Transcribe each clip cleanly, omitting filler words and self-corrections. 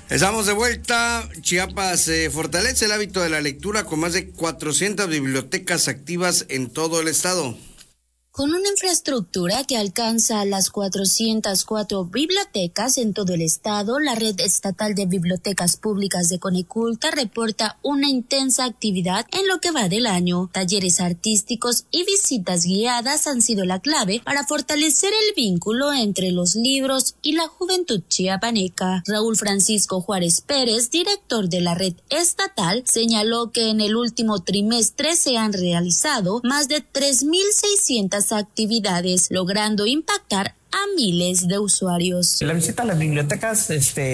Estamos de vuelta. Chiapas fortalece el hábito de la lectura con más de 400 bibliotecas activas en todo el estado. Con una infraestructura que alcanza las 404 bibliotecas en todo el estado, la Red Estatal de Bibliotecas Públicas de Coneculta reporta una intensa actividad en lo que va del año. Talleres artísticos y visitas guiadas han sido la clave para fortalecer el vínculo entre los libros y la juventud chiapaneca. Raúl Francisco Juárez Pérez, director de la Red Estatal, señaló que en el último trimestre se han realizado más de 3.600 actividades, logrando impactar a miles de usuarios. La visita a las bibliotecas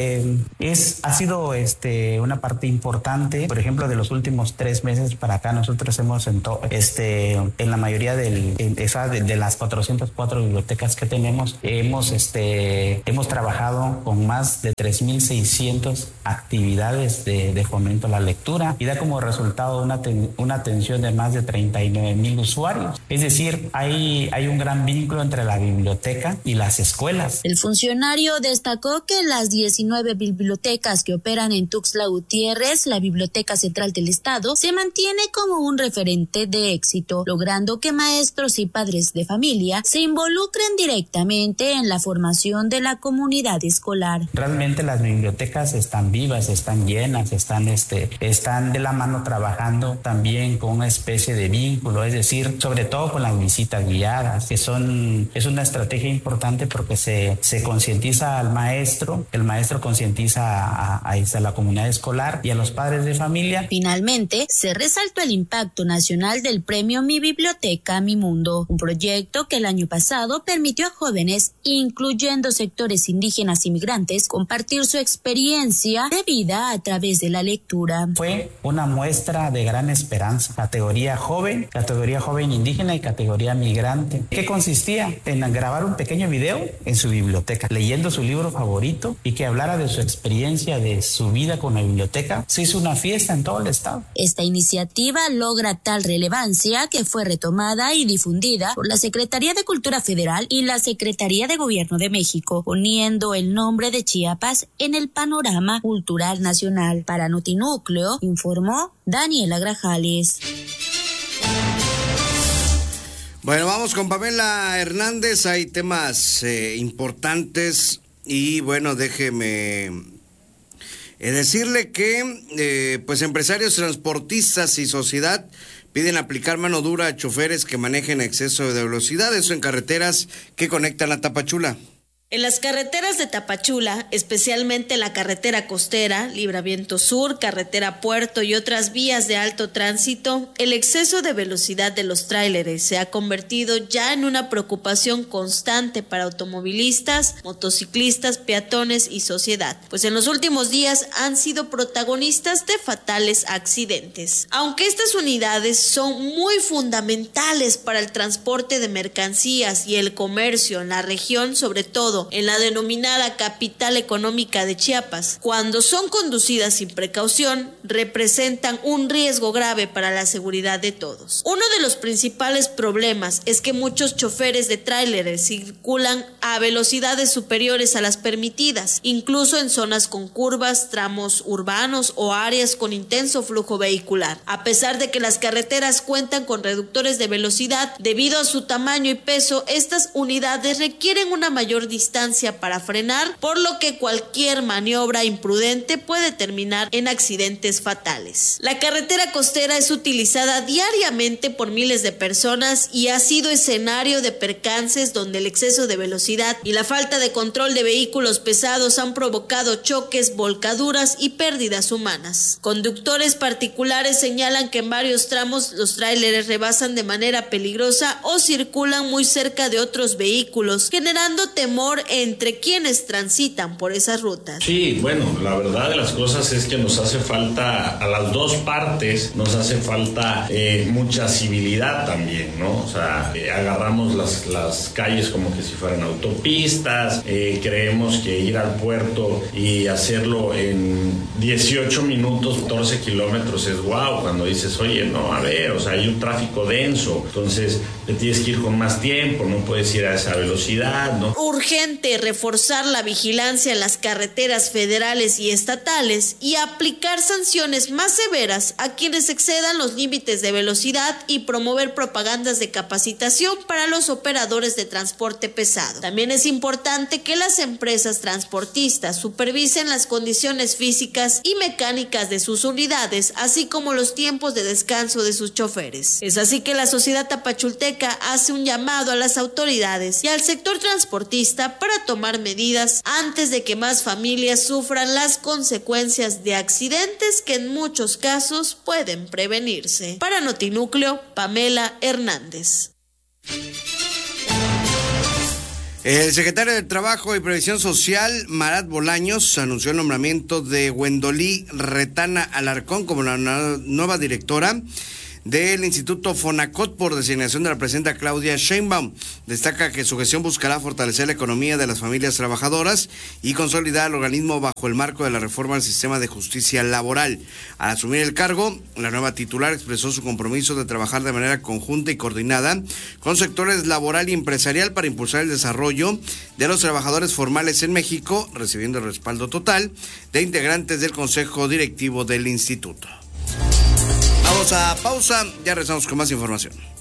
ha sido una parte importante. Por ejemplo, de los últimos 3 meses para acá, nosotros hemos en la mayoría de las 404 bibliotecas que tenemos, hemos trabajado con más de 3.600 actividades de fomento a la lectura, y da como resultado una atención de más de 39,000 usuarios. Es decir, hay un gran vínculo entre la biblioteca y las escuelas. El funcionario destacó que las 19 bibliotecas que operan en Tuxtla Gutiérrez, la Biblioteca Central del Estado, se mantiene como un referente de éxito, logrando que maestros y padres de familia se involucren directamente en la formación de la comunidad escolar. Realmente las bibliotecas están vivas, están llenas, están de la mano trabajando también con una especie de vínculo, es decir, sobre todo con las visitas guiadas, que es una estrategia importante porque se concientiza al maestro, el maestro concientiza a la comunidad escolar y a los padres de familia. Finalmente, se resaltó el impacto nacional del premio Mi Biblioteca, Mi Mundo, un proyecto que el año pasado permitió a jóvenes, incluyendo sectores indígenas y migrantes, compartir su experiencia de vida a través de la lectura. Fue una muestra de gran esperanza, categoría joven indígena y categoría migrante. ¿Qué consistía? En grabar un pequeño video en su biblioteca, leyendo su libro favorito y que hablara de su experiencia, de su vida con la biblioteca. Se hizo una fiesta en todo el estado. Esta iniciativa logra tal relevancia que fue retomada y difundida por la Secretaría de Cultura Federal y la Secretaría de Gobierno de México, poniendo el nombre de Chiapas en el panorama cultural nacional. Para Notinúcleo, informó Daniela Grajales. Bueno, vamos con Pamela Hernández. Hay temas importantes y bueno, déjeme decirle que pues empresarios, transportistas y sociedad piden aplicar mano dura a choferes que manejen a exceso de velocidad, eso en carreteras que conectan a Tapachula. En las carreteras de Tapachula, especialmente la carretera costera, Libramiento Sur, carretera Puerto y otras vías de alto tránsito, el exceso de velocidad de los tráileres se ha convertido ya en una preocupación constante para automovilistas, motociclistas, peatones y sociedad, pues en los últimos días han sido protagonistas de fatales accidentes. Aunque estas unidades son muy fundamentales para el transporte de mercancías y el comercio en la región, sobre todo en la denominada capital económica de Chiapas, cuando son conducidas sin precaución, representan un riesgo grave para la seguridad de todos. Uno de los principales problemas es que muchos choferes de tráileres circulan a velocidades superiores a las permitidas, incluso en zonas con curvas, tramos urbanos o áreas con intenso flujo vehicular. A pesar de que las carreteras cuentan con reductores de velocidad, debido a su tamaño y peso, estas unidades requieren una mayor distancia para frenar, por lo que cualquier maniobra imprudente puede terminar en accidentes fatales. La carretera costera es utilizada diariamente por miles de personas y ha sido escenario de percances donde el exceso de velocidad y la falta de control de vehículos pesados han provocado choques, volcaduras y pérdidas humanas. Conductores particulares señalan que en varios tramos los tráileres rebasan de manera peligrosa o circulan muy cerca de otros vehículos, generando temor entre quienes transitan por esas rutas. Sí, bueno, la verdad de las cosas es que nos hace falta, a las dos partes, nos hace falta mucha civilidad también, ¿no? O sea, agarramos las calles como que si fueran autopistas, creemos que ir al puerto y hacerlo en 18 minutos, 14 kilómetros es guau, cuando dices, oye, no, a ver, o sea, hay un tráfico denso, entonces te tienes que ir con más tiempo, no puedes ir a esa velocidad, ¿no? Urgente urgente reforzar la vigilancia en las carreteras federales y estatales y aplicar sanciones más severas a quienes excedan los límites de velocidad y promover propagandas de capacitación para los operadores de transporte pesado. También es importante que las empresas transportistas supervisen las condiciones físicas y mecánicas de sus unidades, así como los tiempos de descanso de sus choferes. Es así que la sociedad tapachulteca hace un llamado a las autoridades y al sector transportista para tomar medidas antes de que más familias sufran las consecuencias de accidentes que en muchos casos pueden prevenirse. Para Notinúcleo, Pamela Hernández. El secretario de Trabajo y Previsión Social, Marat Bolaños, anunció el nombramiento de Wendolí Retana Alarcón como la nueva directora del Instituto Fonacot por designación de la presidenta Claudia Sheinbaum. Destaca que su gestión buscará fortalecer la economía de las familias trabajadoras y consolidar el organismo bajo el marco de la reforma del sistema de justicia laboral. Al asumir el cargo, la nueva titular expresó su compromiso de trabajar de manera conjunta y coordinada con sectores laboral y empresarial para impulsar el desarrollo de los trabajadores formales en México, recibiendo el respaldo total de integrantes del Consejo Directivo del Instituto. Vamos a pausa, ya regresamos con más información.